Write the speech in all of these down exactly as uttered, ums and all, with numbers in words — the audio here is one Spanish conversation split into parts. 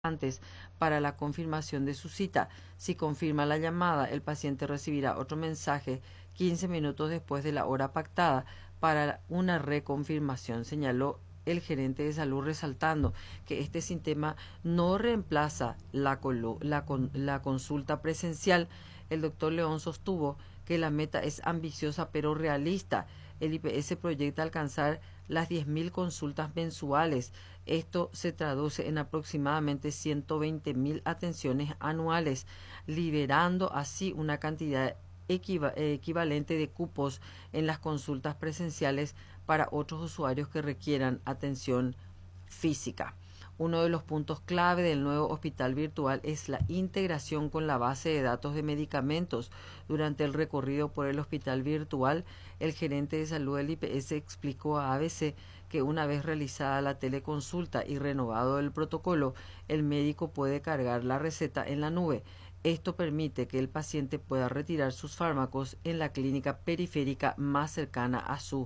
antes para la confirmación de su cita. Si confirma la llamada, el paciente recibirá otro mensaje quince minutos después de la hora pactada para una reconfirmación, señaló el gerente de salud, resaltando que este sistema no reemplaza la, la, la consulta presencial. El doctor León sostuvo que la meta es ambiciosa pero realista. El I P S proyecta alcanzar las diez mil consultas mensuales. Esto se traduce en aproximadamente ciento veinte mil atenciones anuales, liberando así una cantidad equiva equivalente de cupos en las consultas presenciales para otros usuarios que requieran atención física. Uno de los puntos clave del nuevo hospital virtual es la integración con la base de datos de medicamentos. Durante el recorrido por el hospital virtual, el gerente de salud del I P S explicó a A B C que una vez realizada la teleconsulta y renovado el protocolo, el médico puede cargar la receta en la nube. Esto permite que el paciente pueda retirar sus fármacos en la clínica periférica más cercana a su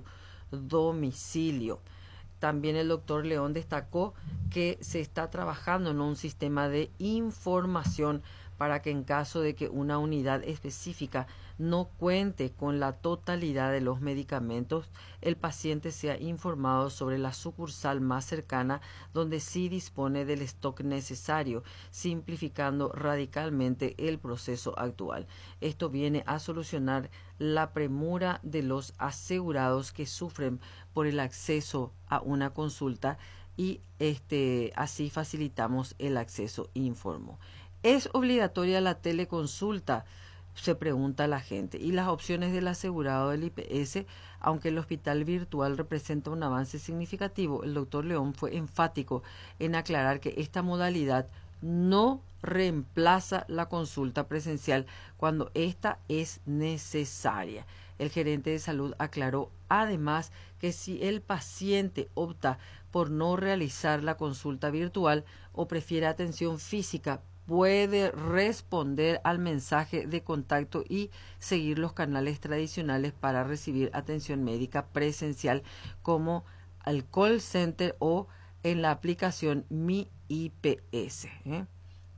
domicilio. También el doctor León destacó que se está trabajando en un sistema de información para que en caso de que una unidad específica no cuente con la totalidad de los medicamentos, el paciente sea informado sobre la sucursal más cercana donde sí dispone del stock necesario, simplificando radicalmente el proceso actual. Esto viene a solucionar la premura de los asegurados que sufren por el acceso a una consulta y este, así facilitamos el acceso, informó. ¿Es obligatoria la teleconsulta?, se pregunta la gente. Y las opciones del asegurado del I P S, aunque el hospital virtual representa un avance significativo, el doctor León fue enfático en aclarar que esta modalidad no reemplaza la consulta presencial cuando ésta es necesaria. El gerente de salud aclaró además que si el paciente opta por no realizar la consulta virtual o prefiere atención física, puede responder al mensaje de contacto y seguir los canales tradicionales para recibir atención médica presencial, como al call center o en la aplicación Mi I P S. ¿eh?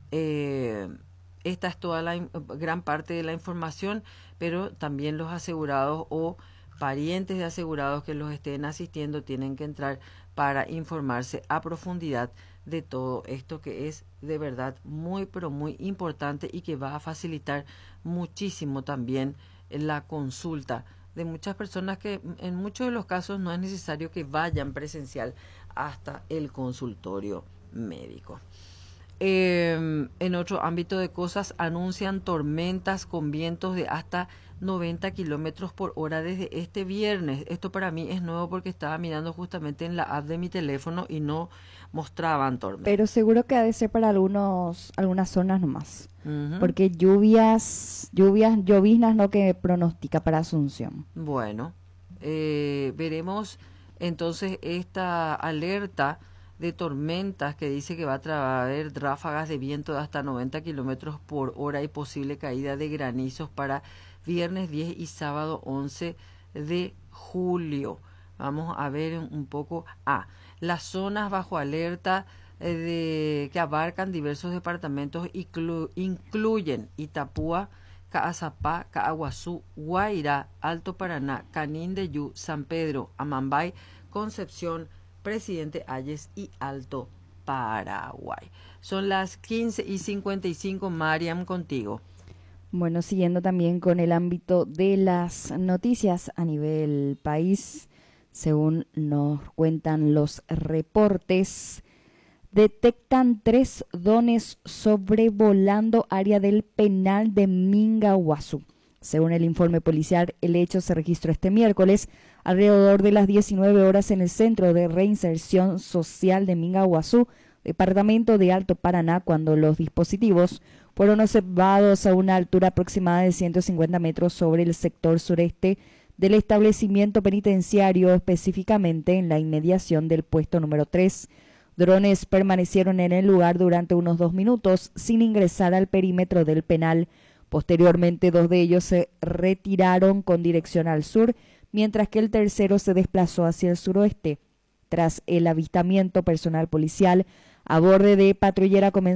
Eh, esta es toda la gran parte de la información, pero también los asegurados o parientes de asegurados que los estén asistiendo tienen que entrar para informarse a profundidad de todo esto, que es de verdad muy pero muy importante y que va a facilitar muchísimo también la consulta de muchas personas que en muchos de los casos no es necesario que vayan presencial hasta el consultorio médico. Eh, en otro ámbito de cosas, anuncian tormentas con vientos de hasta noventa kilómetros por hora desde este viernes. Esto para mí es nuevo porque estaba mirando justamente en la app de mi teléfono y no mostraban tormentas. Pero seguro que ha de ser para algunos algunas zonas nomás. Uh-huh. Porque lluvias, lluvias, lloviznas no que pronostica para Asunción. Bueno, eh, veremos entonces esta alerta de tormentas que dice que va a haber ráfagas de viento de hasta noventa kilómetros por hora y posible caída de granizos para viernes diez y sábado once de julio. Vamos a ver un poco. Ah, las zonas bajo alerta eh, de, que abarcan diversos departamentos inclu, incluyen Itapúa, Caazapá, Caaguazú, Guairá, Alto Paraná, Canindeyú, San Pedro, Amambay, Concepción, Presidente Hayes y Alto Paraguay. Son las quince y cincuenta y cinco, Mariam, contigo. Bueno, siguiendo también con el ámbito de las noticias a nivel país, según nos cuentan los reportes, detectan tres drones sobrevolando área del penal de Mingaguazú. Según el informe policial, el hecho se registró este miércoles alrededor de las diecinueve horas en el Centro de Reinserción Social de Mingaguazú, departamento de Alto Paraná, cuando los dispositivos fueron observados a una altura aproximada de ciento cincuenta metros sobre el sector sureste del establecimiento penitenciario, específicamente en la inmediación del puesto número tres. Drones permanecieron en el lugar durante unos dos minutos sin ingresar al perímetro del penal. Posteriormente, dos de ellos se retiraron con dirección al sur, mientras que el tercero se desplazó hacia el suroeste. Tras el avistamiento, personal policial A borde de patrullera comenzó